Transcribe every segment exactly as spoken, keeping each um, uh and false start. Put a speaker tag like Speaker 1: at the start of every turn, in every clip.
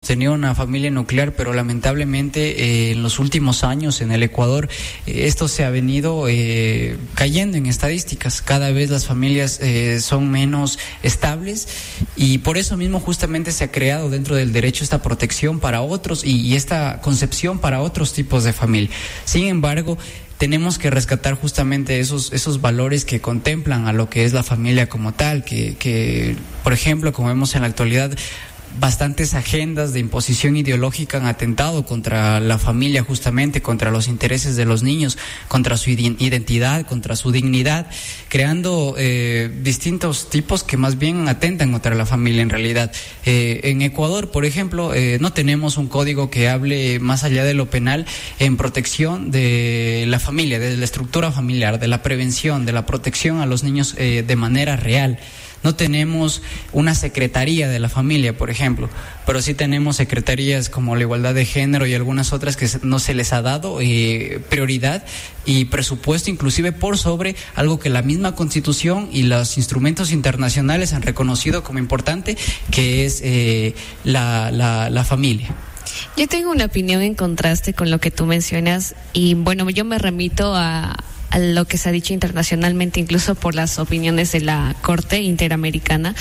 Speaker 1: tenido una familia nuclear, pero lamentablemente eh, en los últimos años en el Ecuador eh, esto se ha venido eh, cayendo en estadísticas. Cada vez las familias eh, son menos estables y por eso mismo justamente se ha creado dentro del derecho esta protección para otros y, y esta concepción para otros tipos de familia. Sin embargo, tenemos que rescatar justamente esos esos valores que contemplan a lo que es la familia como tal, que, que por ejemplo, como vemos en la actualidad, bastantes agendas de imposición ideológica han atentado contra la familia, justamente contra los intereses de los niños, contra su identidad, contra su dignidad, creando eh, distintos tipos que más bien atentan contra la familia en realidad. Eh, en Ecuador, por ejemplo, eh, no tenemos un código que hable más allá de lo penal en protección de la familia, de la estructura familiar, de la prevención, de la protección a los niños eh, de manera real. No tenemos una secretaría de la familia, por ejemplo, pero sí tenemos secretarías como la igualdad de género y algunas otras que no se les ha dado eh, prioridad y presupuesto, inclusive por sobre algo que la misma Constitución y los instrumentos internacionales han reconocido como importante, que es eh, la, la, la familia.
Speaker 2: Yo tengo una opinión en contraste con lo que tú mencionas y bueno, yo me remito a... a lo que se ha dicho internacionalmente, incluso por las opiniones de la Corte Interamericana.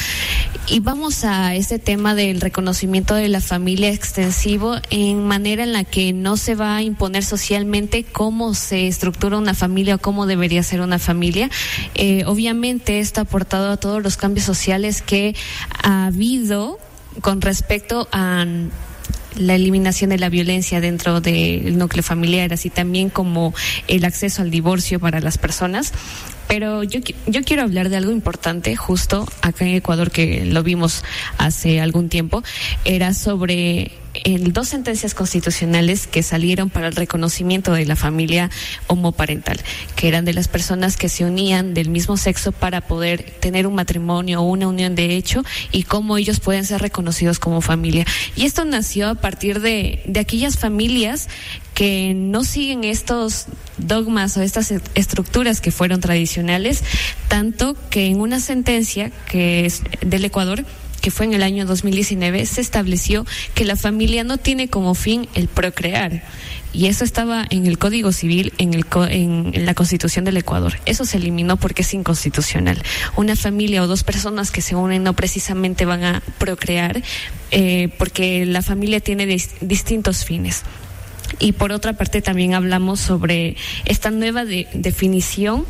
Speaker 2: Y vamos a este tema del reconocimiento de la familia extensivo en manera en la que no se va a imponer socialmente cómo se estructura una familia o cómo debería ser una familia. Eh, obviamente esto ha aportado a todos los cambios sociales que ha habido con respecto a la eliminación de la violencia dentro del núcleo familiar, así también como el acceso al divorcio para las personas. Pero yo, yo quiero hablar de algo importante justo acá en Ecuador, que lo vimos hace algún tiempo, era sobre el, dos sentencias constitucionales que salieron para el reconocimiento de la familia homoparental, que eran de las personas que se unían del mismo sexo para poder tener un matrimonio o una unión de hecho y cómo ellos pueden ser reconocidos como familia. Y esto nació a partir de, de aquellas familias que no siguen estos dogmas o estas estructuras que fueron tradicionales, tanto que en una sentencia que es del Ecuador, que fue en el año dos mil diecinueve, se estableció que la familia no tiene como fin el procrear. Y eso estaba en el Código Civil, en, el, en, en la Constitución del Ecuador. Eso se eliminó porque es inconstitucional. Una familia o dos personas que se unen no precisamente van a procrear, eh, porque la familia tiene dis, distintos fines. Y por otra parte también hablamos sobre esta nueva de, definición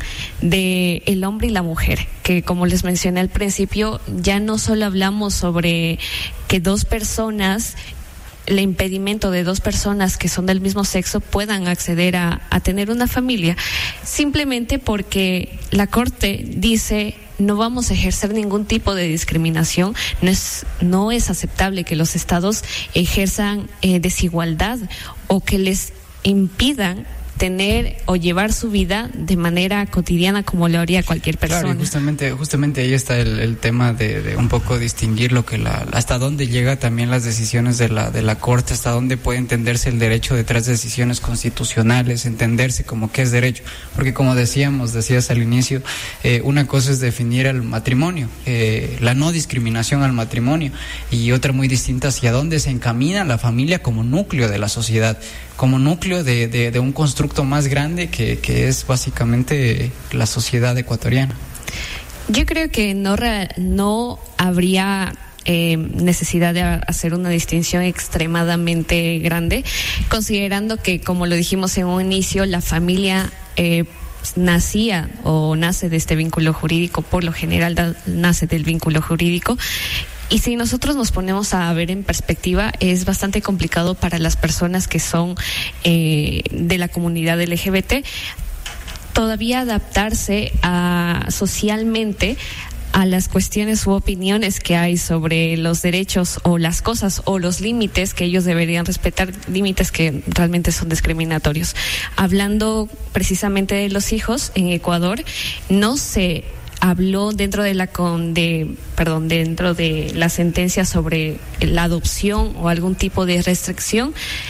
Speaker 2: de el hombre y la mujer, que como les mencioné al principio, ya no solo hablamos sobre que dos personas, el impedimento de dos personas que son del mismo sexo puedan acceder a, a tener una familia, simplemente porque la Corte dice: no vamos a ejercer ningún tipo de discriminación, no es, no es aceptable que los estados ejerzan eh, desigualdad o que les impidan tener o llevar su vida de manera cotidiana como lo haría cualquier persona.
Speaker 1: Claro, y justamente, justamente ahí está el, el tema de, de un poco distinguir lo que la, hasta dónde llega también las decisiones de la, de la Corte, hasta dónde puede entenderse el derecho detrás de decisiones constitucionales, entenderse como qué es derecho, porque como decíamos, decías al inicio, eh, una cosa es definir el matrimonio, eh, la no discriminación al matrimonio, y otra muy distinta hacia dónde se encamina la familia como núcleo de la sociedad, como núcleo de, de, de un constructo más grande que, que es básicamente la sociedad ecuatoriana.
Speaker 2: Yo creo que no, no habría eh, necesidad de hacer una distinción extremadamente grande, considerando que, como lo dijimos en un inicio, la familia eh, nacía o nace de este vínculo jurídico, por lo general da, nace del vínculo jurídico. Y si nosotros nos ponemos a ver en perspectiva, es bastante complicado para las personas que son eh, de la comunidad L G B T todavía adaptarse a socialmente a las cuestiones u opiniones que hay sobre los derechos o las cosas o los límites que ellos deberían respetar, límites que realmente son discriminatorios. Hablando precisamente de los hijos, en Ecuador no se habló dentro de la con de perdón dentro de la sentencia sobre la adopción o algún tipo de restricción,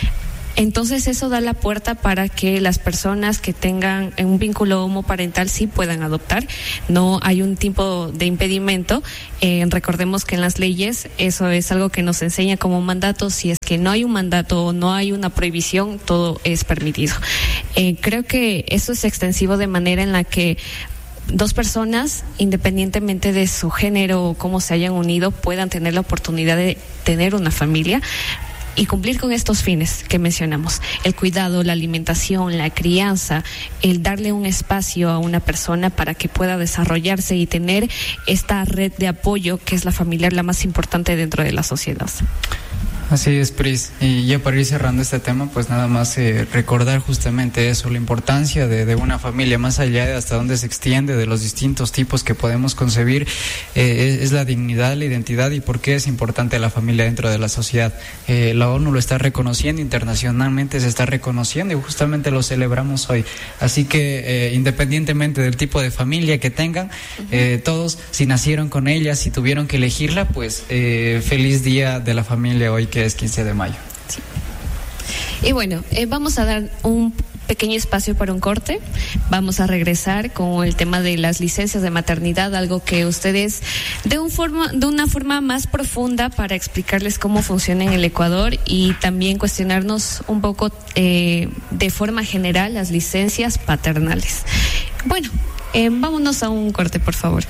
Speaker 2: Entonces eso da la puerta para que las personas que tengan un vínculo homoparental sí puedan adoptar. No hay un tipo de impedimento. Eh, recordemos que en las leyes eso es algo que nos enseña como mandato. Si es que no hay un mandato o no hay una prohibición, todo es permitido. Eh, creo que eso es extensivo de manera en la que dos personas, independientemente de su género o cómo se hayan unido, puedan tener la oportunidad de tener una familia y cumplir con estos fines que mencionamos: el cuidado, la alimentación, la crianza, el darle un espacio a una persona para que pueda desarrollarse y tener esta red de apoyo que es la familiar, la más importante dentro de la sociedad.
Speaker 1: Así es, Pris. Y ya para ir cerrando este tema, pues nada más eh, recordar justamente eso, la importancia de, de una familia, más allá de hasta dónde se extiende, de los distintos tipos que podemos concebir, eh, es, es la dignidad, la identidad y por qué es importante la familia dentro de la sociedad. Eh, la ONU lo está reconociendo, internacionalmente se está reconociendo y justamente lo celebramos hoy. Así que eh, independientemente del tipo de familia que tengan, uh-huh. eh, todos, si nacieron con ella, si tuvieron que elegirla, pues eh, feliz día de la familia hoy, que es quince de mayo.
Speaker 2: Sí. Y bueno, eh, vamos a dar un pequeño espacio para un corte. Vamos a regresar con el tema de las licencias de maternidad, algo que ustedes de un forma de una forma más profunda para explicarles cómo funciona en el Ecuador y también cuestionarnos un poco eh, de forma general las licencias paternales. Bueno, eh, vámonos a un corte, por favor.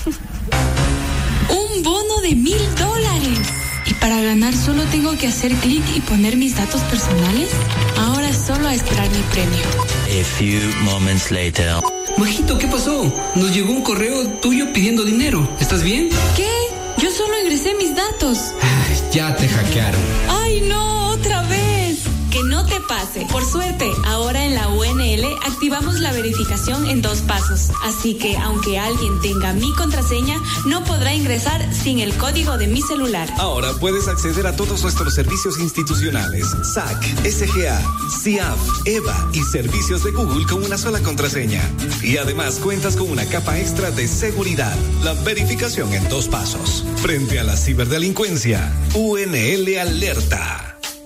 Speaker 3: Un bono de mil dólares. ¿Y para ganar solo tengo que hacer clic y poner mis datos personales? Ahora solo a esperar mi premio.
Speaker 4: A few moments later.
Speaker 5: Majito, ¿qué pasó? Nos llegó un correo tuyo pidiendo dinero. ¿Estás bien?
Speaker 3: ¿Qué? Yo solo ingresé mis datos.
Speaker 5: Ay, ya te hackearon.
Speaker 3: ¡Ay, no! ¡Otra vez! Que no te pase. Por suerte, ahora en la U N L activamos la verificación en dos pasos. Así que, aunque alguien tenga mi contraseña, no podrá ingresar sin el código de mi celular.
Speaker 6: Ahora puedes acceder a todos nuestros servicios institucionales, S A C, S G A, C I A F, E V A y servicios de Google con una sola contraseña. Y además cuentas con una capa extra de seguridad, la verificación en dos pasos. Frente a la ciberdelincuencia, U N L alerta.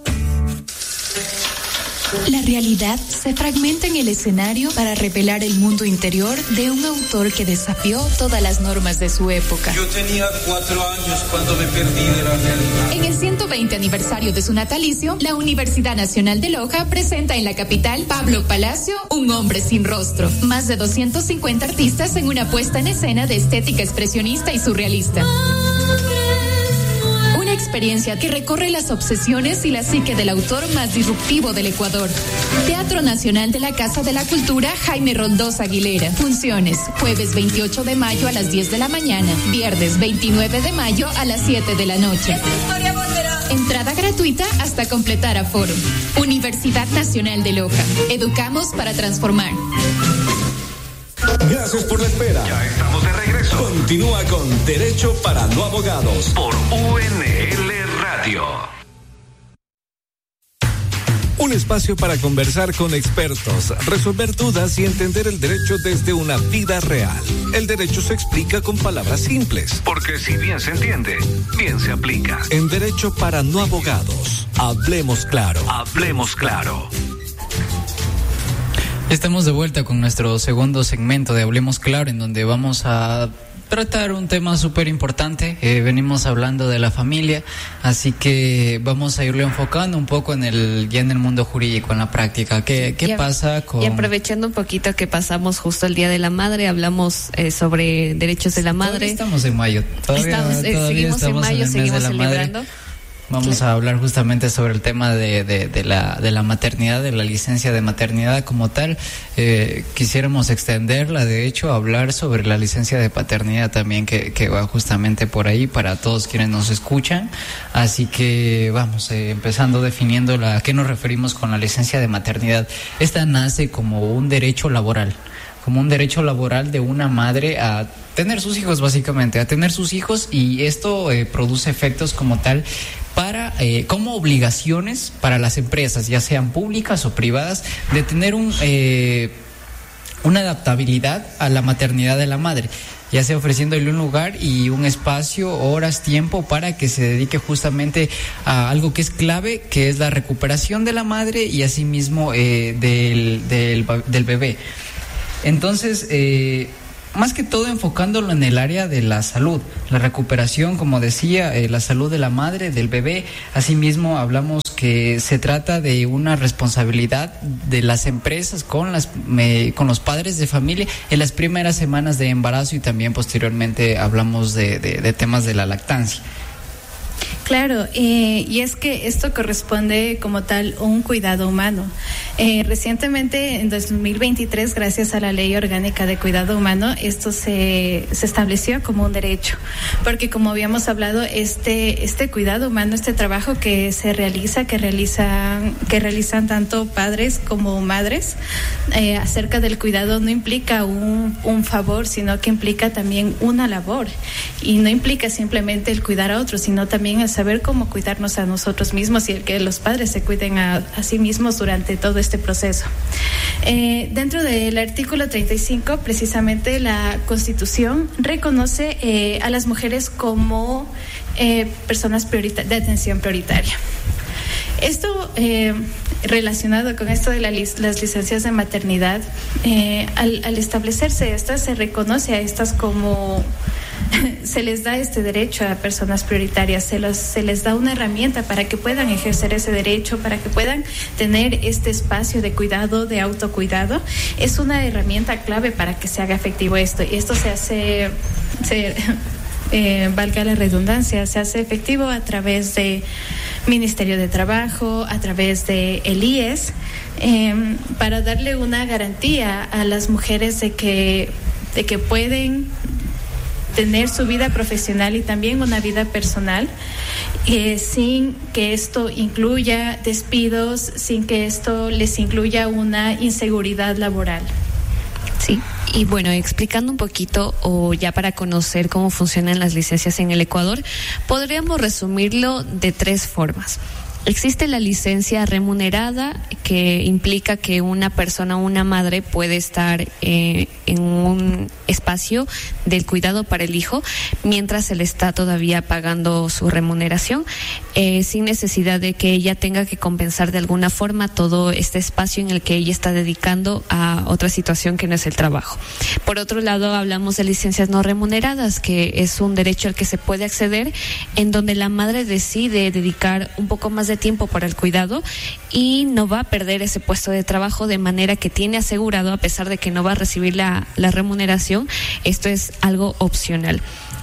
Speaker 7: La realidad se fragmenta en el escenario para revelar el mundo interior de un autor que desafió todas las normas de su época.
Speaker 8: Yo tenía cuatro años cuando me perdí de la realidad.
Speaker 7: En el ciento veinte aniversario de su natalicio, la Universidad Nacional de Loja presenta en la capital Pablo Palacio, Un hombre sin rostro. Más de doscientos cincuenta artistas en una puesta en escena de estética expresionista y surrealista. Una experiencia que recorre las obsesiones y la psique del autor más disruptivo del Ecuador. Teatro Nacional de la Casa de la Cultura Jaime Roldós Aguilera. Funciones: jueves veintiocho de mayo a las diez de la mañana, viernes veintinueve de mayo a las siete de la noche.
Speaker 3: Esta historia volverá.
Speaker 7: Entrada gratuita hasta completar aforo. Universidad Nacional de Loja. Educamos para transformar.
Speaker 6: Gracias por la espera.
Speaker 9: Ya estamos de regreso.
Speaker 6: Continúa con Derecho para No Abogados
Speaker 9: por U N L Radio.
Speaker 6: Un espacio para conversar con expertos, resolver dudas y entender el derecho desde una vida real. El derecho se explica con palabras simples.
Speaker 9: Porque si bien se entiende, bien se aplica.
Speaker 6: En Derecho para No Abogados, hablemos claro.
Speaker 9: Hablemos claro.
Speaker 1: Estamos de vuelta con nuestro segundo segmento de Hablemos Claro, en donde vamos a tratar un tema súper importante. Eh, venimos hablando de la familia, así que vamos a irlo enfocando un poco en el ya en el mundo jurídico, en la práctica. ¿Qué, qué
Speaker 2: y,
Speaker 1: pasa con...?
Speaker 2: Y aprovechando un poquito que pasamos justo el Día de la Madre, hablamos eh, sobre derechos de la madre.
Speaker 1: Todavía estamos en mayo. Todavía,
Speaker 2: estamos, eh,
Speaker 1: todavía
Speaker 2: seguimos
Speaker 1: estamos
Speaker 2: en mayo,
Speaker 1: en el mes
Speaker 2: seguimos
Speaker 1: de la
Speaker 2: celebrando.
Speaker 1: Madre. Vamos claro. a hablar justamente sobre el tema de, de, de, la, de la maternidad, de la licencia de maternidad como tal. Eh, quisiéramos extenderla, de hecho, hablar sobre la licencia de paternidad también, que, que va justamente por ahí para todos quienes nos escuchan. Así que vamos, eh, empezando definiendo la, a qué nos referimos con la licencia de maternidad. Esta nace como un derecho laboral. como un derecho laboral de una madre a tener sus hijos, básicamente, a tener sus hijos, y esto eh, produce efectos como tal para eh, como obligaciones para las empresas, ya sean públicas o privadas, de tener un eh, una adaptabilidad a la maternidad de la madre, ya sea ofreciéndole un lugar y un espacio, horas, tiempo para que se dedique justamente a algo que es clave, que es la recuperación de la madre y asimismo eh, del, del, del bebé. Entonces, eh, más que todo enfocándolo en el área de la salud, la recuperación, como decía, eh, la salud de la madre, del bebé. Asimismo, hablamos que se trata de una responsabilidad de las empresas con las eh, con los padres de familia en las primeras semanas de embarazo, y también posteriormente hablamos de, de, de temas de la lactancia.
Speaker 10: Claro, eh, y es que esto corresponde como tal a un cuidado humano. Eh, recientemente, en dos mil veintitrés, gracias a la Ley Orgánica de Cuidado Humano, esto se, se estableció como un derecho, porque como habíamos hablado, este, este cuidado humano, este trabajo que se realiza, que realizan, que realizan tanto padres como madres, eh, acerca del cuidado, no implica un, un favor, sino que implica también una labor, y no implica simplemente el cuidar a otros, sino también el saber cómo cuidarnos a nosotros mismos y el que los padres se cuiden a, a sí mismos durante todo este proceso. Eh, dentro del artículo treinta y cinco, precisamente la Constitución reconoce eh, a las mujeres como eh, personas priorita- de atención prioritaria. Esto eh, relacionado con esto de la lic- las licencias de maternidad, eh, al, al establecerse estas, se reconoce a estas como se les da este derecho a personas prioritarias, se, los, se les da una herramienta para que puedan ejercer ese derecho, para que puedan tener este espacio de cuidado, de autocuidado. Es una herramienta clave para que se haga efectivo esto, y esto se hace, se, eh, valga la redundancia, se hace efectivo a través de Ministerio de Trabajo, a través de el I E S, eh, para darle una garantía a las mujeres de que, de que pueden tener su vida profesional y también una vida personal, eh, sin que esto incluya despidos, sin que esto les incluya una inseguridad laboral.
Speaker 2: Sí, y bueno, explicando un poquito, o ya para conocer cómo funcionan las licencias en el Ecuador, podríamos resumirlo de tres formas. Existe la licencia remunerada, que implica que una persona, una madre, puede estar eh, en un espacio del cuidado para el hijo mientras se le está todavía pagando su remuneración, eh, sin necesidad de que ella tenga que compensar de alguna forma todo este espacio en el que ella está dedicando a otra situación que no es el trabajo. Por otro lado, hablamos de licencias no remuneradas, que es un derecho al que se puede acceder, en donde la madre decide dedicar un poco más de tiempo para el cuidado y no va a perder ese puesto de trabajo, de manera que tiene asegurado, a pesar de que no va a recibir la, la remuneración, esto es algo opcional.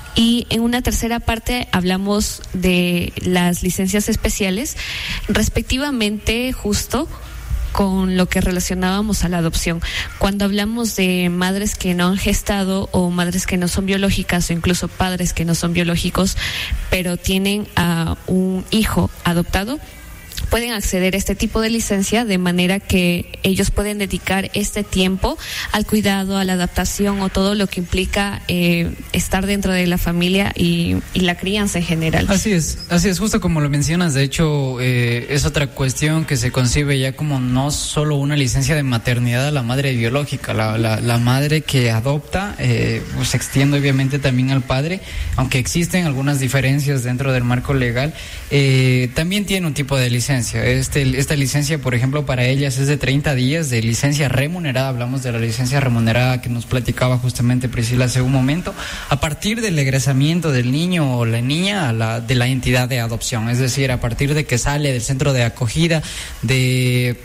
Speaker 2: Y en una tercera parte hablamos de las licencias especiales, respectivamente justo con lo que relacionábamos a la adopción. Cuando hablamos de madres que no han gestado, o madres que no son biológicas, o incluso padres que no son biológicos, pero tienen a un hijo adoptado, pueden acceder a este tipo de licencia, de manera que ellos pueden dedicar este tiempo al cuidado, a la adaptación, o todo lo que implica eh, estar dentro de la familia y, y la crianza en general.
Speaker 1: Así es, así es, justo como lo mencionas. De hecho, eh, es otra cuestión que se concibe ya como no solo una licencia de maternidad a la madre biológica, la, la, la madre que adopta, eh, pues se extiende obviamente también al padre, aunque existen algunas diferencias dentro del marco legal, eh, también tiene un tipo de licencia. Este, esta licencia, por ejemplo, para ellas es de treinta días de licencia remunerada. Hablamos de la licencia remunerada que nos platicaba justamente Priscila hace un momento, a partir del egresamiento del niño o la niña a la, de la entidad de adopción, es decir, a partir de que sale del centro de acogida, de...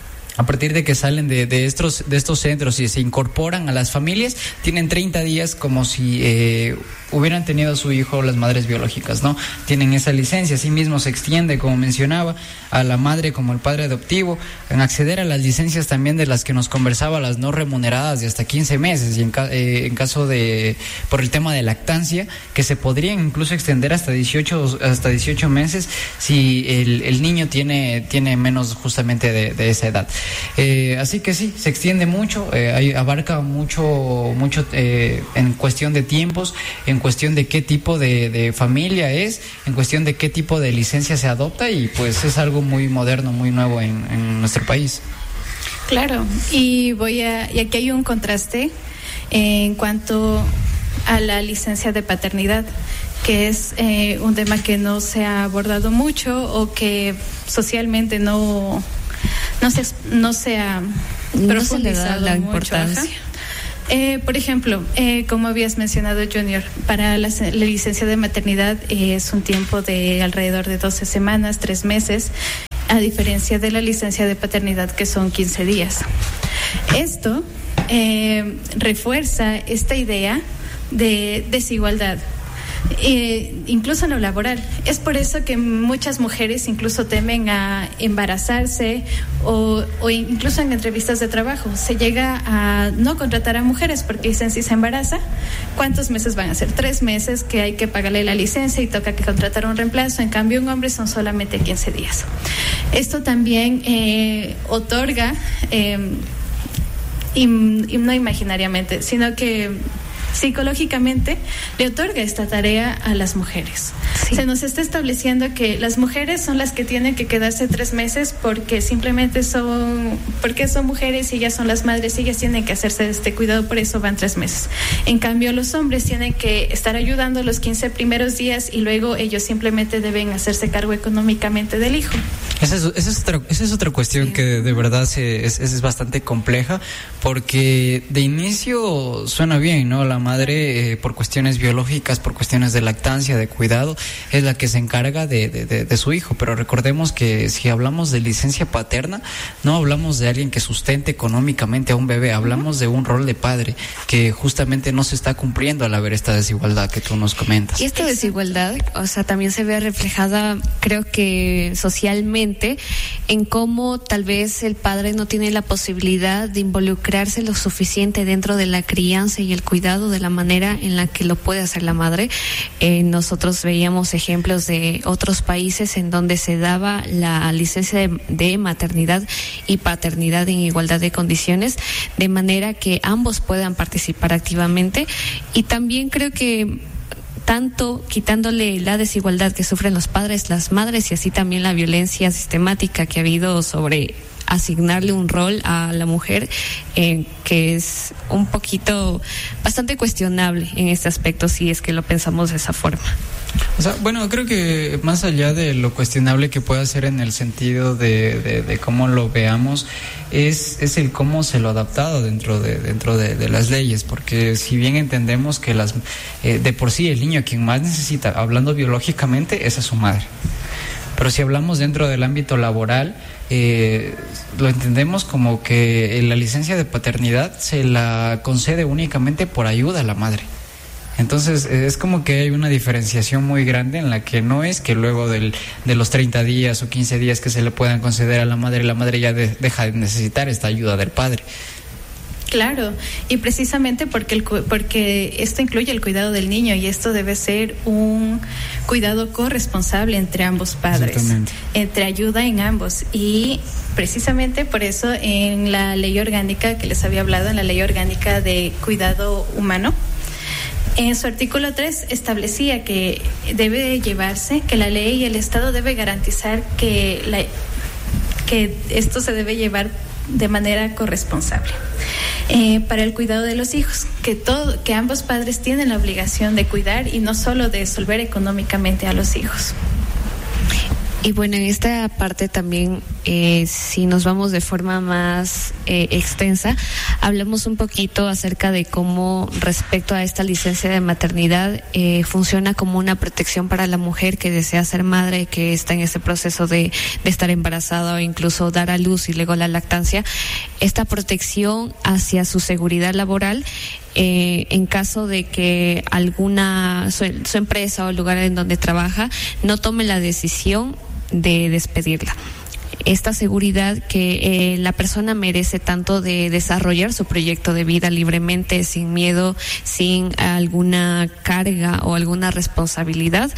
Speaker 1: A partir de que salen de, de, estos, de estos centros y se incorporan a las familias, tienen treinta días como si eh, hubieran tenido a su hijo las madres biológicas, ¿no? Tienen esa licencia. Asimismo se extiende, como mencionaba, a la madre como el padre adoptivo, en acceder a las licencias también de las que nos conversaba, las no remuneradas, de hasta quince meses, y en, ca- eh, en caso de, por el tema de lactancia, que se podrían incluso extender hasta dieciocho, hasta dieciocho meses si el, el niño tiene, tiene menos justamente de, de esa edad. Eh, así que sí, se extiende mucho, eh, hay, abarca mucho, mucho eh, en cuestión de tiempos, en cuestión de qué tipo de, de familia es, en cuestión de qué tipo de licencia se adopta, y pues es algo muy moderno, muy nuevo en, en nuestro país.
Speaker 10: Claro, y voy a, y aquí hay un contraste en cuanto a la licencia de paternidad, que es eh, un tema que no se ha abordado mucho o que socialmente no no se no se ha
Speaker 2: no
Speaker 10: profundizado
Speaker 2: se le da la
Speaker 10: mucho,
Speaker 2: importancia.
Speaker 10: ajá. Eh, por ejemplo, eh, como habías mencionado, Junior, para la, la licencia de maternidad eh, es un tiempo de alrededor de doce semanas, tres meses, a diferencia de la licencia de paternidad que son quince días. Esto eh, refuerza esta idea de desigualdad. Eh, incluso en lo laboral. Es por eso que muchas mujeres incluso temen a embarazarse o, o incluso en entrevistas de trabajo se llega a no contratar a mujeres porque dicen, si se embaraza, ¿cuántos meses van a ser? Tres meses que hay que pagarle la licencia y toca que contratar un reemplazo. En cambio, un hombre son solamente quince días. Esto también eh, otorga, eh, y, y no imaginariamente, sino que psicológicamente le otorga esta tarea a las mujeres. Sí. Se nos está estableciendo que las mujeres son las que tienen que quedarse tres meses porque simplemente son, porque son mujeres y ellas son las madres y ellas tienen que hacerse este cuidado, por eso van tres meses. En cambio, los hombres tienen que estar ayudando los quince primeros días y luego ellos simplemente deben hacerse cargo económicamente del hijo.
Speaker 1: Esa es, esa es, otra, esa es otra cuestión sí. que de, de verdad se, es, es bastante compleja, porque de inicio suena bien, ¿no? La madre, eh, por cuestiones biológicas, por cuestiones de lactancia, de cuidado, es la que se encarga de, de, de, de su hijo, pero recordemos que si hablamos de licencia paterna, no hablamos de alguien que sustente económicamente a un bebé, hablamos de un rol de padre que justamente no se está cumpliendo al haber esta desigualdad que tú nos comentas.
Speaker 2: Y esta desigualdad, o sea, también se ve reflejada, creo que socialmente, en cómo tal vez el padre no tiene la posibilidad de involucrarse lo suficiente dentro de la crianza y el cuidado de la manera en la que lo puede hacer la madre. Eh, nosotros veíamos ejemplos de otros países en donde se daba la licencia de, de maternidad y paternidad en igualdad de condiciones, de manera que ambos puedan participar activamente. Y también creo que tanto quitándole la desigualdad que sufren los padres, las madres y así también la violencia sistemática que ha habido sobre asignarle un rol a la mujer, eh, que es un poquito bastante cuestionable en este aspecto si es que lo pensamos de esa forma.
Speaker 1: O sea, bueno, creo que más allá de lo cuestionable que pueda ser en el sentido de, de, de cómo lo veamos, es, es el cómo se lo ha adaptado dentro de, dentro de, de las leyes, porque si bien entendemos que las eh, de por sí el niño quien más necesita, hablando biológicamente, es a su madre. Pero si hablamos dentro del ámbito laboral, eh, lo entendemos como que la licencia de paternidad se la concede únicamente por ayuda a la madre. Entonces es como que hay una diferenciación muy grande en la que no es que luego del, de los treinta días o quince días que se le puedan conceder a la madre, la madre ya de, deja de necesitar esta ayuda del padre.
Speaker 10: Claro, y precisamente porque el, porque esto incluye el cuidado del niño y esto debe ser un cuidado corresponsable entre ambos padres, entre ayuda en ambos, y precisamente por eso en la ley orgánica que les había hablado, en la ley orgánica de cuidado humano, en su artículo tres establecía que debe llevarse, que la ley y el Estado debe garantizar que, la, que esto se debe llevar de manera corresponsable. Eh, para el cuidado de los hijos, que todo, que ambos padres tienen la obligación de cuidar y no solo de solver económicamente a los hijos.
Speaker 2: Y bueno, en esta parte también, eh, si nos vamos de forma más eh, extensa, hablamos un poquito acerca de cómo respecto a esta licencia de maternidad eh, funciona como una protección para la mujer que desea ser madre, que está en ese proceso de, de estar embarazada o incluso dar a luz y luego la lactancia. Esta protección hacia su seguridad laboral, Eh, en caso de que alguna su, su empresa o el lugar en donde trabaja no tome la decisión de despedirla. Esta seguridad que eh, la persona merece tanto de desarrollar su proyecto de vida libremente, sin miedo, sin alguna carga o alguna responsabilidad.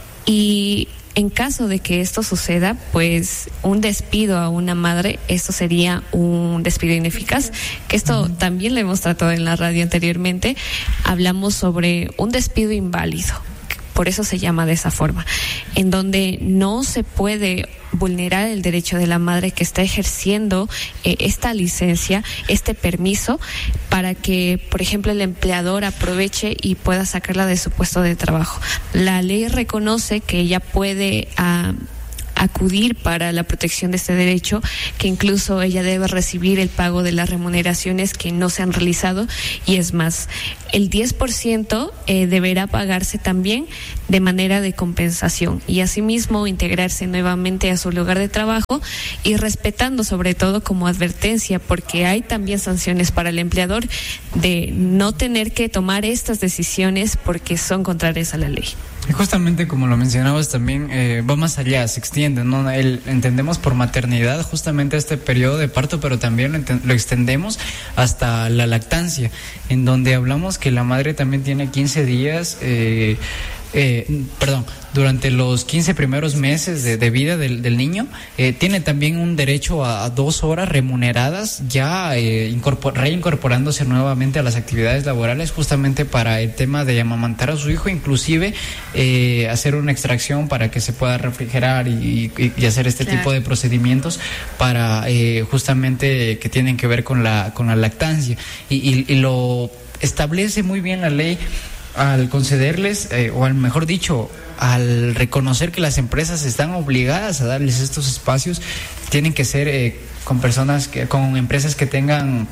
Speaker 2: Y en caso de que esto suceda, pues un despido a una madre, esto sería un despido ineficaz, que esto uh-huh. también lo hemos tratado en la radio anteriormente. Hablamos sobre un despido inválido. por eso se llama de esa forma, en donde no se puede vulnerar el derecho de la madre que está ejerciendo eh, esta licencia, este permiso, para que, por ejemplo, el empleador aproveche y pueda sacarla de su puesto de trabajo. La ley reconoce que ella puede uh, acudir para la protección de este derecho, que incluso ella debe recibir el pago de las remuneraciones que no se han realizado, y es más, el diez por ciento eh, deberá pagarse también de manera de compensación, y asimismo integrarse nuevamente a su lugar de trabajo, y respetando sobre todo como advertencia, porque hay también sanciones para el empleador de no tener que tomar estas decisiones porque son contrarias a la ley.
Speaker 1: Y justamente como lo mencionabas también, eh, va más allá, se extiende, ¿no? El, entendemos por maternidad justamente este periodo de parto, pero también lo, ent- lo extendemos hasta la lactancia, en donde hablamos que la madre también tiene quince días, eh, eh, perdón, durante los quince primeros meses de, de vida del, del niño, eh, tiene también un derecho a, a dos horas remuneradas, ya eh, incorpor, reincorporándose nuevamente a las actividades laborales, justamente para el tema de amamantar a su hijo, inclusive eh, hacer una extracción para que se pueda refrigerar y, y, y hacer este claro. tipo de procedimientos para eh, justamente que tienen que ver con la, con la lactancia. Y, y, y lo establece muy bien la ley al concederles, eh, o al mejor dicho, al reconocer que las empresas están obligadas a darles estos espacios, tienen que ser eh, con personas, que, con empresas que tengan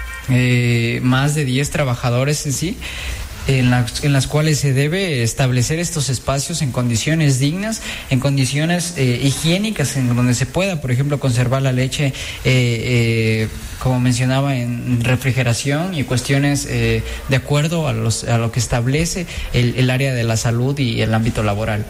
Speaker 1: eh, más de diez trabajadores en sí, en las, en las cuales se debe establecer estos espacios en condiciones dignas, en condiciones eh, higiénicas, en donde se pueda, por ejemplo, conservar la leche, eh, eh, como mencionaba, en refrigeración y cuestiones eh, de acuerdo a, los, a lo que establece el, el área de la salud y el ámbito laboral.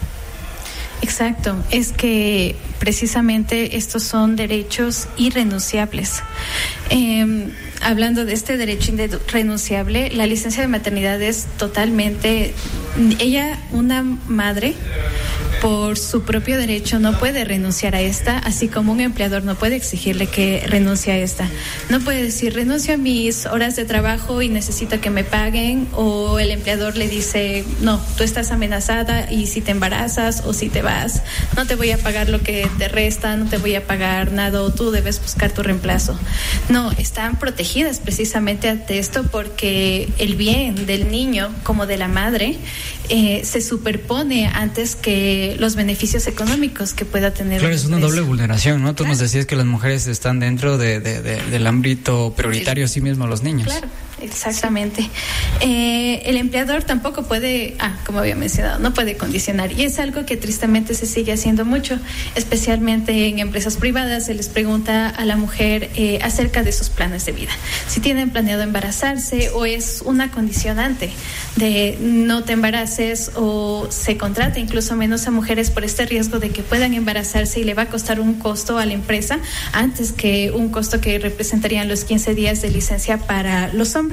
Speaker 10: Exacto, es que precisamente estos son derechos irrenunciables. Eh, hablando de este derecho irrenunciable, la licencia de maternidad es totalmente, ella, una madre, por su propio derecho no puede renunciar a esta, así como un empleador no puede exigirle que renuncie a esta. No puede decir, renuncio a mis horas de trabajo y necesito que me paguen, o el empleador le dice, no, tú estás amenazada y si te embarazas o si te vas, no te voy a pagar lo que te resta, no te voy a pagar nada, o tú debes buscar tu reemplazo. No, están protegidas precisamente ante esto, porque el bien del niño como de la madre eh, se superpone antes que los beneficios económicos que pueda tener.
Speaker 1: Claro, es una
Speaker 10: empresa.
Speaker 1: Doble vulneración, ¿no? Tú
Speaker 10: claro.
Speaker 1: nos decías que las mujeres están dentro de, de, de, del ámbito prioritario, así mismo los niños.
Speaker 10: Claro. Exactamente. Eh, el empleador tampoco puede, ah, como había mencionado, no puede condicionar, y es algo que tristemente se sigue haciendo mucho, especialmente en empresas privadas. Se les pregunta a la mujer eh, acerca de sus planes de vida, si tienen planeado embarazarse, o es una condicionante de no te embaraces, o se contrata incluso menos a mujeres por este riesgo de que puedan embarazarse y le va a costar un costo a la empresa antes que un costo que representarían los quince días de licencia para los hombres.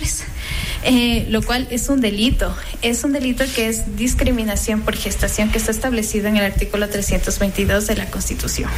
Speaker 10: Eh, lo cual es un delito, es un delito que es discriminación por gestación, que está establecido en el artículo trescientos veintidós de la Constitución.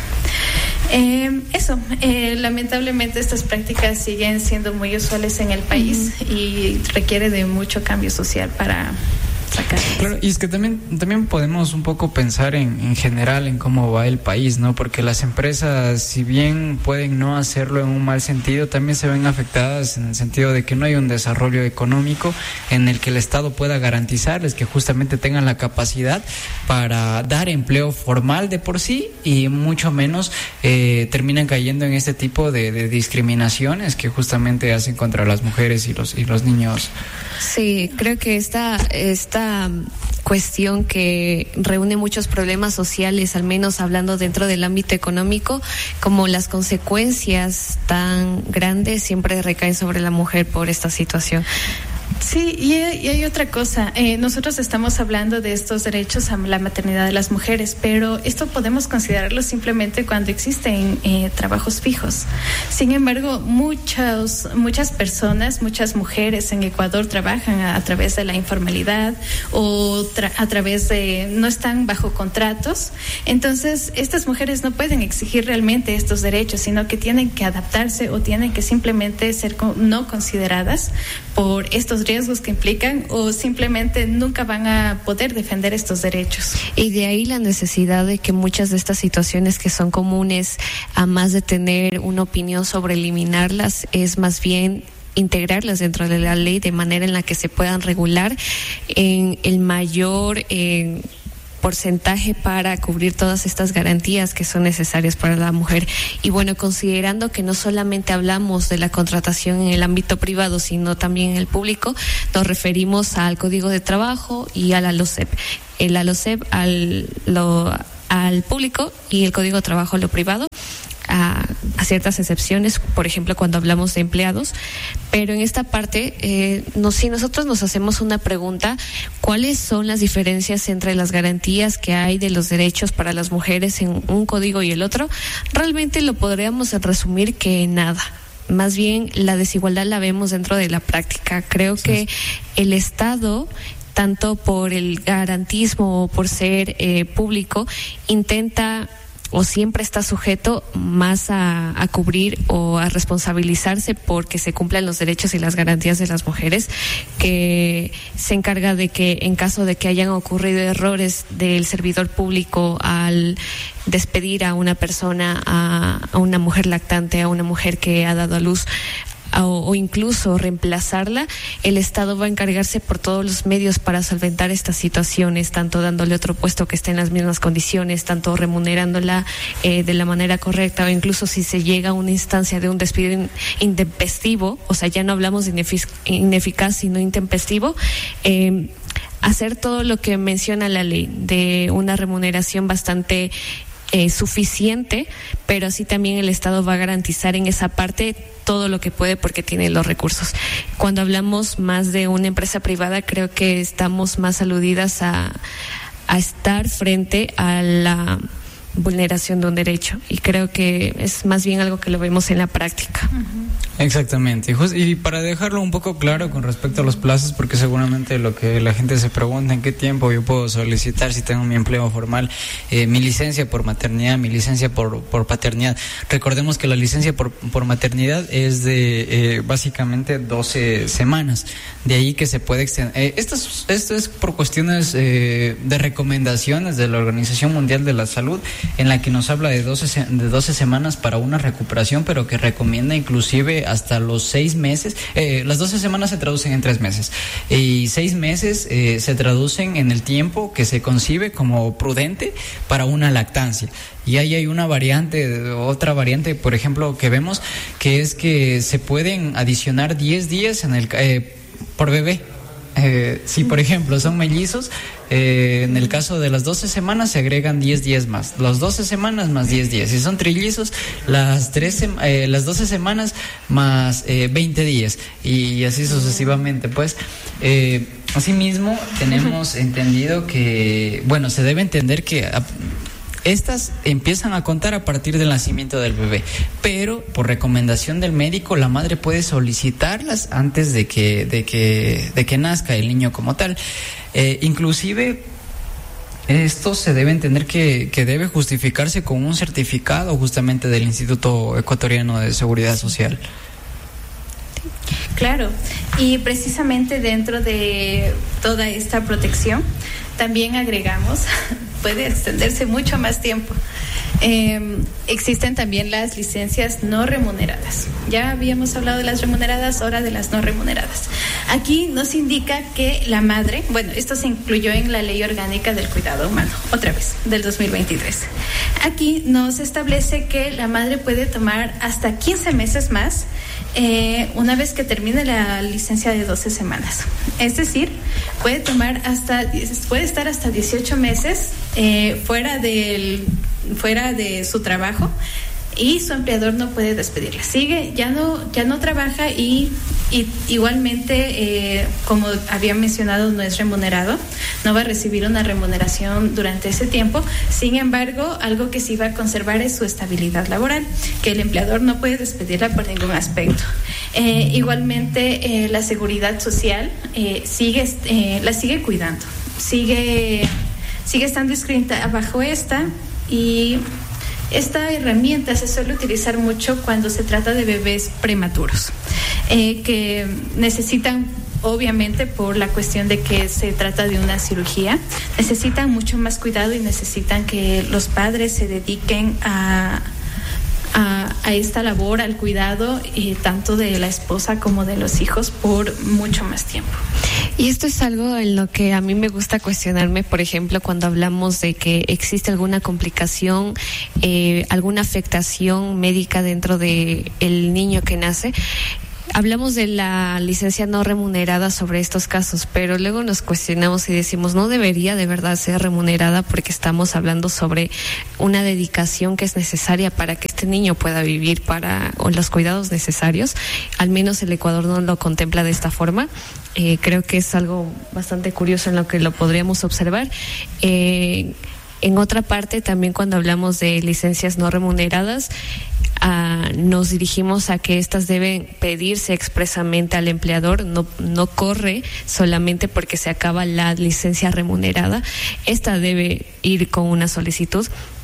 Speaker 10: Eh, eso, eh, lamentablemente estas prácticas siguen siendo muy usuales en el país uh-huh. y requiere de mucho cambio social para sacar.
Speaker 1: Claro, y es que también, también podemos un poco pensar en, en general en cómo va el país, ¿no? Porque las empresas, si bien pueden no hacerlo en un mal sentido, también se ven afectadas en el sentido de que no hay un desarrollo económico en el que el Estado pueda garantizarles que justamente tengan la capacidad para dar empleo formal de por sí, y mucho menos eh, terminan cayendo en este tipo de, de discriminaciones que justamente hacen contra las mujeres y los, y los niños.
Speaker 2: Sí, creo que esta, esta cuestión que reúne muchos problemas sociales, al menos hablando dentro del ámbito económico, como las consecuencias tan grandes siempre recaen sobre la mujer por esta situación.
Speaker 10: Sí, y hay, y hay otra cosa. Eh, nosotros estamos hablando de estos derechos a la maternidad de las mujeres, pero esto podemos considerarlo simplemente cuando existen eh, trabajos fijos. Sin embargo, muchas muchas personas, muchas mujeres en Ecuador trabajan a, a través de la informalidad o tra- a través de no están bajo contratos. Entonces, estas mujeres no pueden exigir realmente estos derechos, sino que tienen que adaptarse o tienen que simplemente ser co- no consideradas por estos riesgos que implican o simplemente nunca van a poder defender estos derechos.
Speaker 2: Y de ahí la necesidad de que muchas de estas situaciones que son comunes, a más de tener una opinión sobre eliminarlas, es más bien integrarlas dentro de la ley de manera en la que se puedan regular en el mayor eh, porcentaje para cubrir todas estas garantías que son necesarias para la mujer. Y bueno, considerando que no solamente hablamos de la contratación en el ámbito privado, sino también en el público, nos referimos al Código de Trabajo y a la LOCEP. El LOCEP al, lo, al público y el Código de Trabajo a lo privado. A, a ciertas excepciones, por ejemplo, cuando hablamos de empleados, pero en esta parte, eh, no, si nosotros nos hacemos una pregunta, ¿cuáles son las diferencias entre las garantías que hay de los derechos para las mujeres en un código y el otro? Realmente lo podríamos resumir que nada. Más bien, la desigualdad la vemos dentro de la práctica. Creo sí. que el Estado, tanto por el garantismo o por ser eh, público, intenta o siempre está sujeto más a, a cubrir o a responsabilizarse porque se cumplan los derechos y las garantías de las mujeres, que se encarga de que en caso de que hayan ocurrido errores del servidor público al despedir a una persona, a, a una mujer lactante, a una mujer que ha dado a luz, O, o incluso reemplazarla, el Estado va a encargarse por todos los medios para solventar estas situaciones, tanto dándole otro puesto que esté en las mismas condiciones, tanto remunerándola eh, de la manera correcta, o incluso si se llega a una instancia de un despido in, intempestivo, o sea, ya no hablamos de inefic- ineficaz, sino intempestivo, eh, hacer todo lo que menciona la ley, de una remuneración bastante Eh, suficiente, pero así también el Estado va a garantizar en esa parte todo lo que puede porque tiene los recursos. Cuando hablamos más de una empresa privada, creo que estamos más aludidas a, a estar frente a la vulneración de un derecho, y creo que es más bien algo que lo vemos en la práctica.
Speaker 1: Uh-huh. Exactamente, y para dejarlo un poco claro con respecto a los plazos, porque seguramente lo que la gente se pregunta, ¿en qué tiempo yo puedo solicitar si tengo mi empleo formal, eh, mi licencia por maternidad, mi licencia por, por paternidad? Recordemos que la licencia por, por maternidad es de eh, básicamente doce semanas, de ahí que se puede extender. Eh, esto, es, esto es por cuestiones eh, de recomendaciones de la Organización Mundial de la Salud, en la que nos habla de doce, de doce semanas para una recuperación, pero que recomienda inclusive hasta los seis meses. Eh, las doce semanas se traducen en tres meses y seis meses eh, se traducen en el tiempo que se concibe como prudente para una lactancia. Y ahí hay una variante, otra variante, por ejemplo, que vemos, que es que se pueden adicionar diez días en el eh, por bebé. Eh, si por ejemplo son mellizos, eh, en el caso de las doce semanas se agregan diez días más, las doce semanas más diez días. Si son trillizos, las trece, eh, las doce semanas más eh, veinte días, y así sucesivamente. Pues eh, asimismo tenemos entendido que, bueno, se debe entender que a, estas empiezan a contar a partir del nacimiento del bebé, pero por recomendación del médico la madre puede solicitarlas antes de que de que de que nazca el niño como tal. Eh, inclusive esto se debe entender que, que debe justificarse con un certificado justamente del Instituto Ecuatoriano de Seguridad Social.
Speaker 10: Claro, y precisamente dentro de toda esta protección también agregamos, puede extenderse mucho más tiempo. Eh, existen también las licencias no remuneradas. Ya habíamos hablado de las remuneradas, ahora de las no remuneradas. Aquí nos indica que la madre, bueno, esto se incluyó en la Ley Orgánica del Cuidado Humano, otra vez, del dos mil veintitrés. Aquí nos establece que la madre puede tomar hasta quince meses más eh, una vez que termine la licencia de doce semanas. Es decir, puede tomar hasta, puede estar hasta dieciocho meses eh, fuera del fuera de su trabajo, y su empleador no puede despedirla. Sigue, ya no, ya no trabaja y, y igualmente, eh, como había mencionado, no es remunerado, no va a recibir una remuneración durante ese tiempo. Sin embargo, algo que sí va a conservar es su estabilidad laboral, que el empleador no puede despedirla por ningún aspecto. Eh, igualmente, eh, la seguridad social eh, sigue, eh, la sigue cuidando, sigue, sigue estando inscrita bajo esta. Y esta herramienta se suele utilizar mucho cuando se trata de bebés prematuros, eh, que necesitan obviamente por la cuestión de que se trata de una cirugía, necesitan mucho más cuidado y necesitan que los padres se dediquen a A, a esta labor, al cuidado, eh, tanto de la esposa como de los hijos, por mucho más tiempo.
Speaker 2: Y esto es algo en lo que a mí me gusta cuestionarme, por ejemplo, cuando hablamos de que existe alguna complicación, eh, alguna afectación médica dentro de el niño que nace. Hablamos de la licencia no remunerada sobre estos casos, pero luego nos cuestionamos y decimos, no debería de verdad ser remunerada, porque estamos hablando sobre una dedicación que es necesaria para que este niño pueda vivir para o los cuidados necesarios. Al menos el Ecuador no lo contempla de esta forma. Eh, creo que es algo bastante curioso en lo que lo podríamos observar. Eh, en otra parte, también cuando hablamos de licencias no remuneradas, Uh, nos dirigimos a que estas deben pedirse expresamente al empleador, no, no corre solamente porque se acaba la licencia remunerada. Esta debe ir con una solicitud.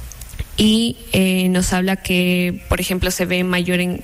Speaker 2: Y eh, nos habla que, por ejemplo, se ve en, mayor en,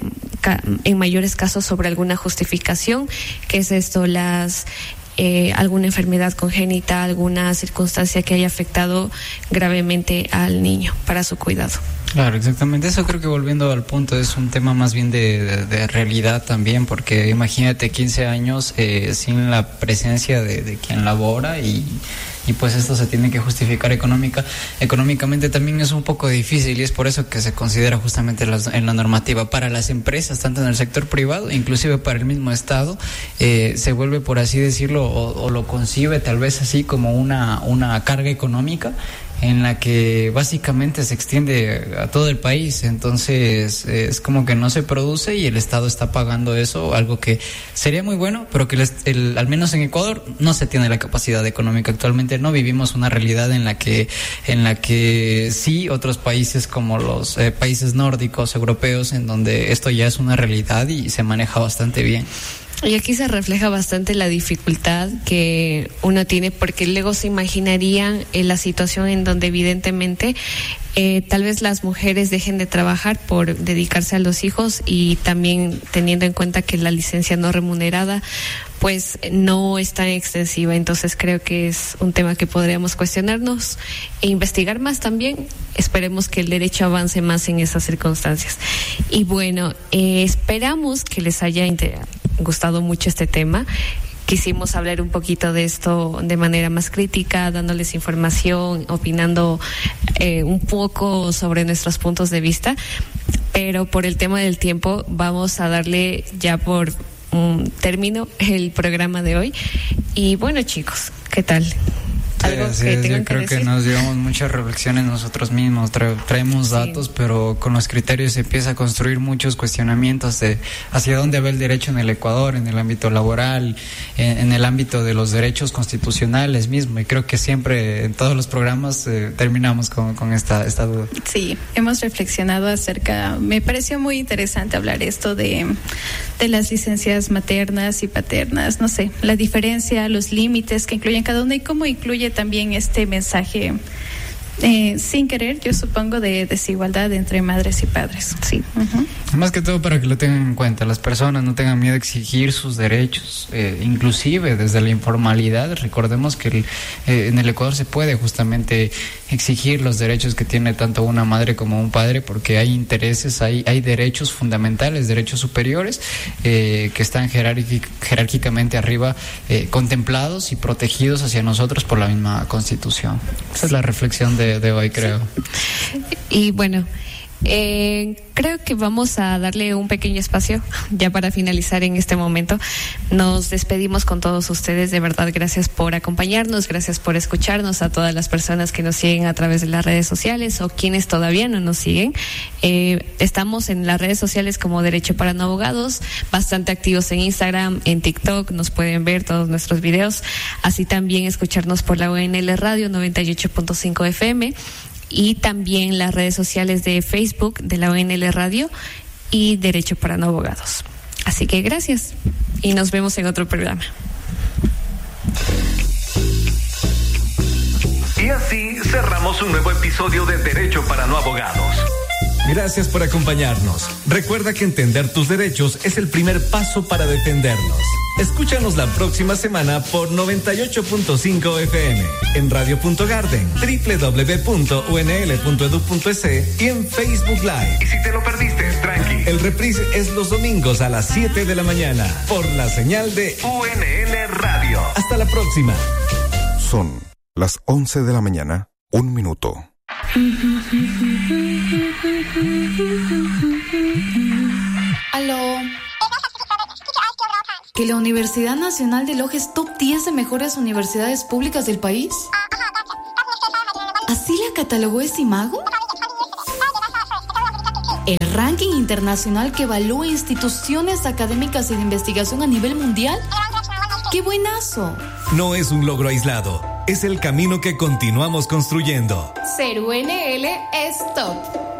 Speaker 2: en mayores casos sobre alguna justificación, que es esto, las eh, alguna enfermedad congénita, alguna circunstancia que haya afectado gravemente al niño para su cuidado.
Speaker 1: Claro, exactamente. Eso creo que, volviendo al punto, es un tema más bien de, de, de realidad también, porque imagínate quince años eh, sin la presencia de, de quien labora y, y pues esto se tiene que justificar económica. Económicamente también es un poco difícil, y es por eso que se considera justamente las, en la normativa para las empresas, tanto en el sector privado, inclusive para el mismo Estado, eh, se vuelve, por así decirlo, o, o lo concibe tal vez así como una, una carga económica en la que básicamente se extiende a todo el país. Entonces es como que no se produce y el Estado está pagando eso, algo que sería muy bueno, pero que el, el, al menos en Ecuador no se tiene la capacidad económica. Actualmente no vivimos una realidad en la que en la que sí otros países como los eh, países nórdicos, europeos, en donde esto ya es una realidad y se maneja bastante bien.
Speaker 2: Y aquí se refleja bastante la dificultad que uno tiene, porque luego se imaginarían eh, la situación en donde evidentemente eh, tal vez las mujeres dejen de trabajar por dedicarse a los hijos, y también teniendo en cuenta que la licencia no remunerada pues no es tan extensiva. Entonces creo que es un tema que podríamos cuestionarnos e investigar más también. Esperemos que el derecho avance más en esas circunstancias. Y bueno, eh, esperamos que les haya inter- gustado mucho este tema. Quisimos hablar un poquito de esto de manera más crítica, dándoles información, opinando eh, un poco sobre nuestros puntos de vista, pero por el tema del tiempo vamos a darle ya por un término el programa de hoy. Y bueno, chicos, ¿qué tal? ¿Algo
Speaker 1: sí,
Speaker 2: que
Speaker 1: sí,
Speaker 2: tengan
Speaker 1: yo creo
Speaker 2: que
Speaker 1: que,
Speaker 2: decir?
Speaker 1: nos llevamos muchas reflexiones nosotros mismos, tra- traemos
Speaker 2: Sí.
Speaker 1: datos, pero con los criterios se empieza a construir muchos cuestionamientos de hacia dónde va el derecho en el Ecuador, en el ámbito laboral, en, en el ámbito de los derechos constitucionales mismo, y creo que siempre en todos los programas eh, terminamos con, con esta, esta duda.
Speaker 10: Sí, hemos reflexionado acerca, me pareció muy interesante hablar esto de, de las licencias maternas y paternas, no sé, la diferencia, los límites que incluyen cada una y cómo incluye también este mensaje eh, sin querer, yo supongo, de desigualdad entre madres y padres. Sí. Uh-huh.
Speaker 1: Más que todo para que lo tengan en cuenta, las personas no tengan miedo a exigir sus derechos, eh, inclusive desde la informalidad. Recordemos que el, eh, en el Ecuador se puede justamente exigir los derechos que tiene tanto una madre como un padre, porque hay intereses, hay, hay derechos fundamentales, derechos superiores eh, que están jerárquic, jerárquicamente arriba, eh, contemplados y protegidos hacia nosotros por la misma Constitución. Esa es la reflexión de, de hoy, creo.
Speaker 2: Y bueno, Eh, creo que vamos a darle un pequeño espacio ya para finalizar en este momento. Nos despedimos con todos ustedes. De verdad, gracias por acompañarnos, gracias por escucharnos, a todas las personas que nos siguen a través de las redes sociales o quienes todavía no nos siguen. Eh, estamos en las redes sociales como Derecho para No Abogados, bastante activos en Instagram, en TikTok, nos pueden ver todos nuestros videos, así también escucharnos por la O N L Radio noventa y ocho punto cinco F M. Y también las redes sociales de Facebook de la O N L Radio y Derecho para No Abogados. Así que gracias y nos vemos en otro programa.
Speaker 9: Y así cerramos un nuevo episodio de Derecho para No Abogados.
Speaker 6: Gracias por acompañarnos. Recuerda que entender tus derechos es el primer paso para defenderlos. Escúchanos la próxima semana por noventa y ocho punto cinco F M, en radio punto garden, doble u doble u doble u punto u n l punto e d u punto e s y en Facebook Live.
Speaker 9: Y si te lo perdiste, tranqui.
Speaker 6: El reprise es los domingos a las siete de la mañana por la señal de
Speaker 9: U N L Radio.
Speaker 6: Hasta la próxima.
Speaker 11: Son las once de la mañana, un minuto.
Speaker 12: Aló. ¿Que la Universidad Nacional de Loja es top diez de mejores universidades públicas del país? ¿Así la catalogó ese mago? ¿El ranking internacional que evalúa instituciones académicas y de investigación a nivel mundial? ¡Qué buenazo!
Speaker 6: No es un logro aislado, es el camino que continuamos construyendo.
Speaker 7: Ser U N L es top.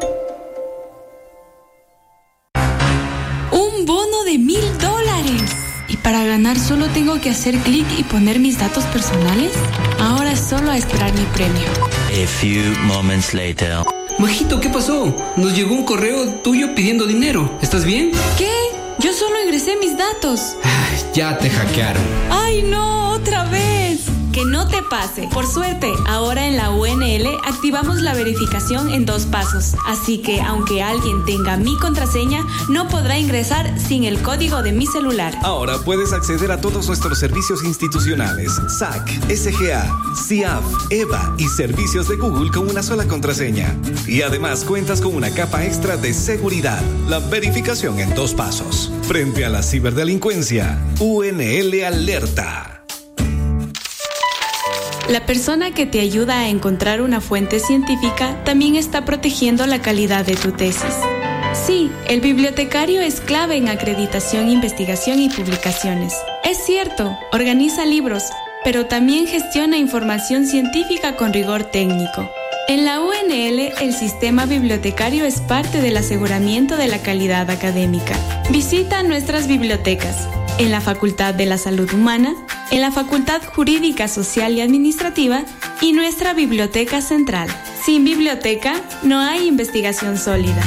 Speaker 13: Un bono de mil dólares. ¿Y para ganar solo tengo que hacer clic y poner mis datos personales? Ahora solo a esperar mi premio.
Speaker 4: A few moments later.
Speaker 5: Majito, ¿qué pasó? Nos llegó un correo tuyo pidiendo dinero. ¿Estás bien?
Speaker 13: ¿Qué? Yo solo ingresé mis datos.
Speaker 5: Ay, ya te hackearon.
Speaker 13: ¡Ay, no! ¡Otra vez!
Speaker 3: Que no te pase. Por suerte, ahora en la U N L activamos la verificación en dos pasos. Así que, aunque alguien tenga mi contraseña, no podrá ingresar sin el código de mi celular.
Speaker 6: Ahora puedes acceder a todos nuestros servicios institucionales, S A C, S G A, C I A F, E V A y servicios de Google con una sola contraseña. Y además cuentas con una capa extra de seguridad, la verificación en dos pasos. Frente a la ciberdelincuencia, U N L alerta.
Speaker 3: La persona que te ayuda a encontrar una fuente científica también está protegiendo la calidad de tu tesis. Sí, el bibliotecario es clave en acreditación, investigación y publicaciones. Es cierto, organiza libros, pero también gestiona información científica con rigor técnico. En la U N L, el sistema bibliotecario es parte del aseguramiento de la calidad académica. Visita nuestras bibliotecas en la Facultad de la Salud Humana, en la Facultad Jurídica, Social y Administrativa y nuestra Biblioteca Central. Sin biblioteca, no hay investigación sólida.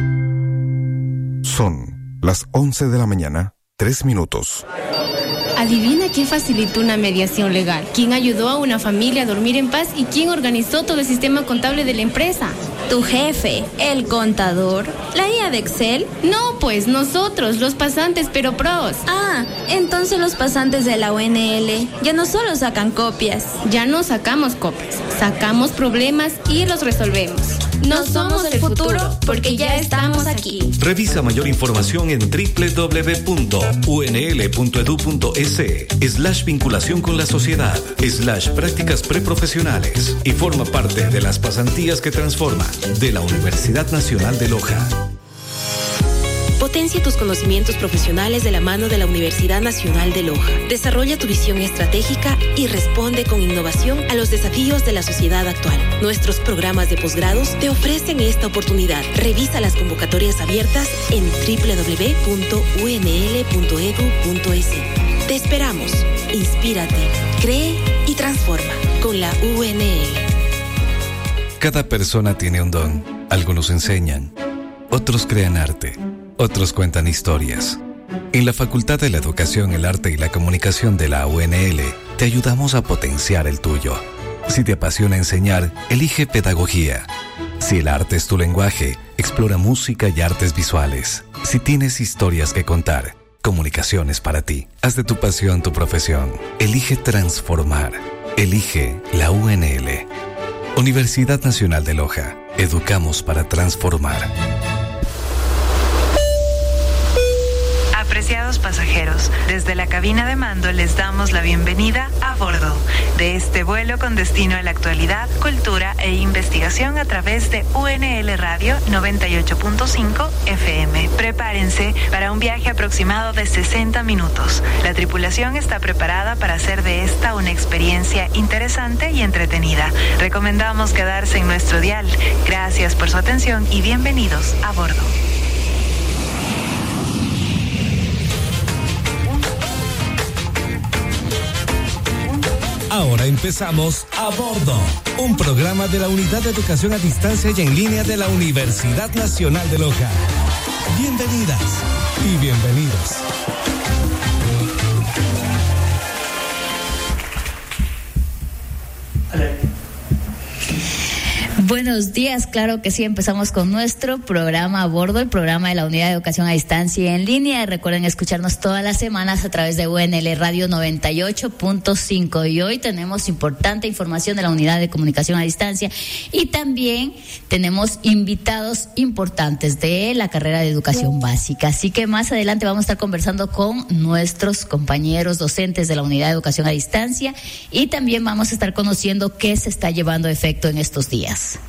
Speaker 11: Son las once de la mañana, tres minutos.
Speaker 14: Adivina quién facilitó una mediación legal, quién ayudó a una familia a dormir en paz y quién organizó todo el sistema contable de la empresa.
Speaker 15: ¿Tu jefe, el contador, la I A de Excel?
Speaker 14: No, pues nosotros, los pasantes pero pros.
Speaker 15: Ah, entonces los pasantes de la U N L ya no solo sacan copias.
Speaker 14: Ya no sacamos copias, sacamos problemas y los resolvemos.
Speaker 15: No, no somos el futuro porque ya estamos aquí.
Speaker 6: Revisa mayor información en doble u doble u doble u punto u n l punto e d u punto e s slash vinculación con la sociedad slash prácticas preprofesionales y forma parte de las pasantías que transforman de la Universidad Nacional de Loja.
Speaker 16: Potencia tus conocimientos profesionales de la mano de la Universidad Nacional de Loja. Desarrolla tu visión estratégica y responde con innovación a los desafíos de la sociedad actual. Nuestros programas de posgrados te ofrecen esta oportunidad. Revisa las convocatorias abiertas en doble u doble u doble u punto u n l punto e d u punto e s. Te esperamos. Inspírate, cree y transforma con la U N L.
Speaker 6: Cada persona tiene un don. Algunos enseñan, otros crean arte, otros cuentan historias. En la Facultad de la Educación, el Arte y la Comunicación de la U N L, te ayudamos a potenciar el tuyo. Si te apasiona enseñar, elige pedagogía. Si el arte es tu lenguaje, explora música y artes visuales. Si tienes historias que contar, comunicaciones para ti. Haz de tu pasión tu profesión. Elige transformar. Elige la U N L. Universidad Nacional de Loja. Educamos para transformar.
Speaker 17: Apreciados pasajeros, desde la cabina de mando les damos la bienvenida a bordo de este vuelo con destino a la actualidad, cultura e investigación a través de U N L Radio noventa y ocho punto cinco F M. Prepárense para un viaje aproximado de sesenta minutos. La tripulación está preparada para hacer de esta una experiencia interesante y entretenida. Recomendamos quedarse en nuestro dial. Gracias por su atención y bienvenidos a bordo.
Speaker 18: Ahora empezamos A Bordo, un programa de la Unidad de Educación a Distancia y en Línea de la Universidad Nacional de Loja. Bienvenidas y bienvenidos.
Speaker 19: Buenos días, claro que sí, empezamos con nuestro programa A Bordo, el programa de la Unidad de Educación a Distancia y en Línea. Recuerden escucharnos todas las semanas a través de U N L Radio noventa y ocho punto cinco y hoy tenemos importante información de la Unidad de Comunicación a Distancia y también tenemos invitados importantes de la carrera de Educación Básica. Así que más adelante vamos a estar conversando con nuestros compañeros docentes de la Unidad de Educación a Distancia y también vamos a estar conociendo qué se está llevando a efecto en estos días.